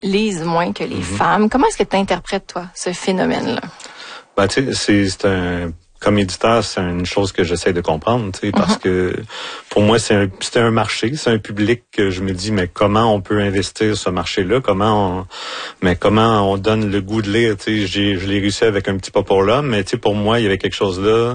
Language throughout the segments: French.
lisent moins que les femmes. Comment est-ce que tu interprètes, toi, ce phénomène-là? Ben, tu sais, comme éditeur, c'est une chose que j'essaie de comprendre, tu sais, parce que pour moi, c'est un marché, c'est un public que je me dis, mais comment on peut investir ce marché-là? Comment on donne le goût de lire? Tu sais, je l'ai réussi avec Un petit pas pour l'homme, mais tu sais, pour moi, il y avait quelque chose là.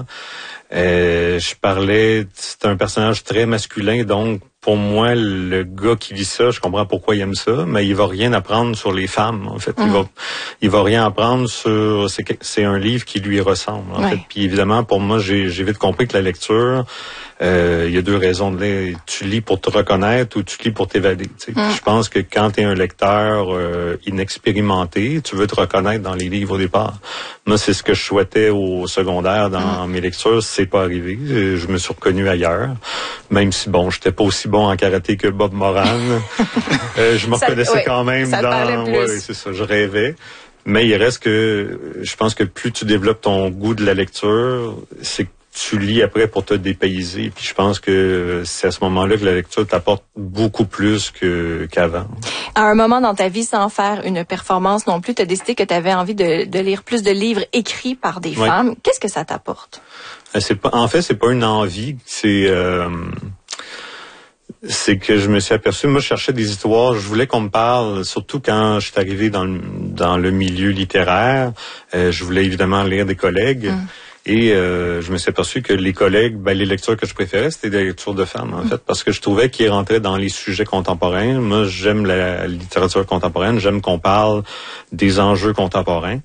C'est un personnage très masculin, donc pour moi, le gars qui lit ça, je comprends pourquoi il aime ça, mais il va rien apprendre sur les femmes, en fait. Il va rien apprendre sur... C'est un livre qui lui ressemble, en fait. Puis évidemment, pour moi, j'ai vite compris que la lecture, il y a deux raisons de lire. Tu lis pour te reconnaître ou tu lis pour t'évader. Tu sais. Je pense que quand tu es un lecteur inexpérimenté, tu veux te reconnaître dans les livres au départ. Moi, c'est ce que je souhaitais au secondaire dans mes lectures. C'est pas arrivé. Je me suis reconnu ailleurs. Même si, bon, j'étais pas aussi bon en karaté que Bob Moran. Je me reconnaissais quand même dans... Ouais, c'est ça, je rêvais. Mais il reste que, je pense que plus tu développes ton goût de la lecture, c'est que tu lis après pour te dépayser. Puis je pense que c'est à ce moment-là que la lecture t'apporte beaucoup plus qu'avant. À un moment dans ta vie, sans faire une performance non plus, tu as décidé que tu avais envie de lire plus de livres écrits par des femmes. Qu'est-ce que ça t'apporte? En fait, c'est pas une envie, c'est que je me suis aperçu, moi je cherchais des histoires, je voulais qu'on me parle, surtout quand je suis arrivé dans le milieu littéraire, je voulais évidemment lire des collègues. Et je me suis aperçu que les collègues, les lectures que je préférais, c'était des lectures de femmes, en fait, parce que je trouvais qu'ils rentraient dans les sujets contemporains. Moi, j'aime la littérature contemporaine, j'aime qu'on parle des enjeux contemporains.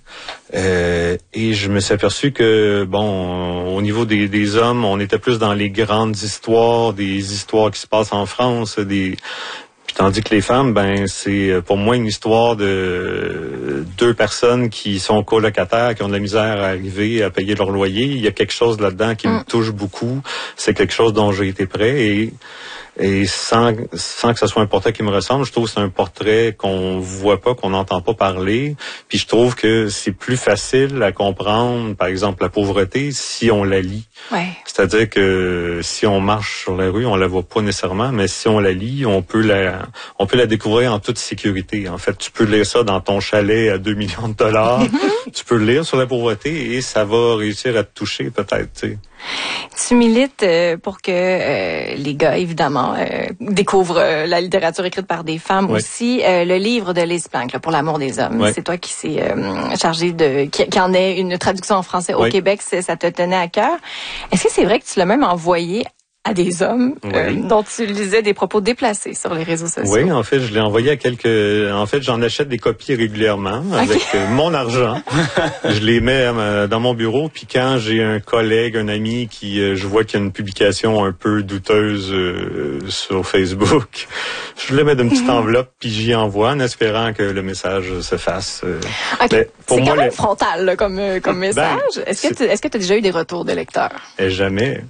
Et je me suis aperçu que, bon, au niveau des hommes, on était plus dans les grandes histoires, des histoires qui se passent en France, tandis que les femmes, c'est pour moi une histoire de deux personnes qui sont colocataires, qui ont de la misère à arriver à payer leur loyer. Il y a quelque chose là-dedans qui me touche beaucoup. C'est quelque chose dont j'ai été prêt et sans que ce soit un portrait qui me ressemble, je trouve que c'est un portrait qu'on voit pas, qu'on n'entend pas parler. Puis je trouve que c'est plus facile à comprendre, par exemple, la pauvreté si on la lit. Ouais. C'est-à-dire que si on marche sur la rue, on la voit pas nécessairement, mais si on la lit, on peut la découvrir en toute sécurité. En fait, tu peux lire ça dans ton chalet à 2 millions de dollars. Tu peux le lire sur la pauvreté et ça va réussir à te toucher peut-être, tu sais. Tu milites pour que les gars, évidemment, découvrent la littérature écrite par des femmes aussi. Le livre de Lise Plank, Pour l'amour des hommes, c'est toi qui s'est chargé qui en est une traduction en français au Québec, ça te tenait à cœur. Est-ce que c'est vrai que tu l'as même envoyé à des hommes dont tu lisais des propos déplacés sur les réseaux sociaux? Oui, en fait, je l'ai envoyé à En fait, j'en achète des copies régulièrement avec mon argent. Je les mets dans mon bureau, puis quand j'ai un collègue, un ami qui, je vois qu'il y a une publication un peu douteuse sur Facebook, je le mets dans une petite enveloppe, puis j'y envoie en espérant que le message se fasse. C'est quand même frontal là, comme message. Est-ce que tu as déjà eu des retours de lecteurs? Jamais.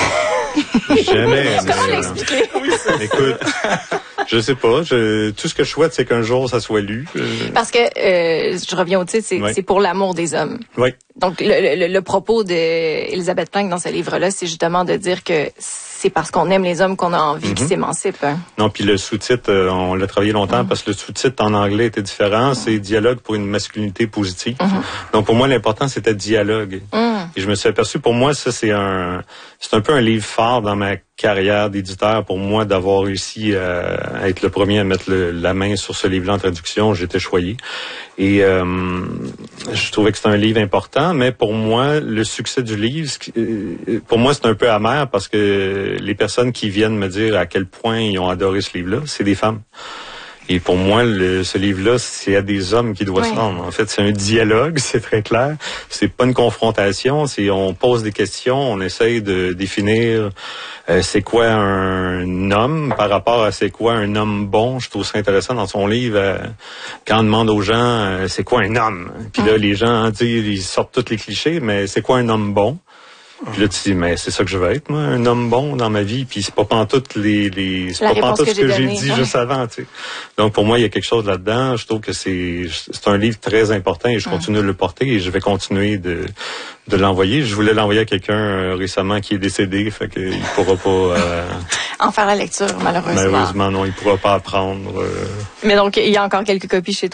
Jamais. Comment l'expliquer? Écoute, je sais pas. Tout ce que je souhaite, c'est qu'un jour, ça soit lu. Parce que, je reviens au titre, c'est Pour l'amour des hommes. Oui. Donc, le propos d'Elisabeth Plank dans ce livre-là, c'est justement de dire que c'est parce qu'on aime les hommes qu'on a envie qu'ils s'émancipent. Hein. Non, puis le sous-titre, on l'a travaillé longtemps parce que le sous-titre en anglais était différent. C'est Dialogue pour une masculinité positive. Donc, pour moi, l'important, c'était dialogue. Et je me suis aperçu, pour moi, ça, c'est un peu un livre phare dans ma carrière d'éditeur. Pour moi, d'avoir réussi à être le premier à mettre la main sur ce livre-là en traduction, j'étais choyé. Et je trouvais que c'était un livre important, mais pour moi, le succès du livre, pour moi, c'est un peu amer parce que les personnes qui viennent me dire à quel point ils ont adoré ce livre-là, c'est des femmes. Et pour moi, ce livre-là, c'est à des hommes qui doivent se rendre. En fait, c'est un dialogue, c'est très clair. C'est pas une confrontation, on pose des questions, on essaye de définir c'est quoi un homme par rapport à c'est quoi un homme bon. Je trouve ça intéressant dans son livre quand on demande aux gens c'est quoi un homme. Puis là, les gens ils sortent tous les clichés, mais c'est quoi un homme bon? Puis là, tu dis, mais c'est ça que je veux être, moi, un homme bon dans ma vie. Puis c'est pas pantoute c'est pas pantoute ce que j'ai dit juste avant, tu sais. Donc pour moi, il y a quelque chose là-dedans. Je trouve que c'est un livre très important et je continue de le porter et je vais continuer de l'envoyer. Je voulais l'envoyer à quelqu'un récemment qui est décédé, fait que il pourra pas en faire la lecture, malheureusement. Malheureusement, non, il pourra pas apprendre. Mais donc, il y a encore quelques copies chez toi.